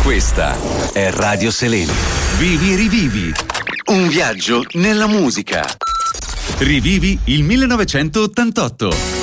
Questa è Radio Selene. Vivi e rivivi. Un viaggio nella musica. Rivivi il 1988.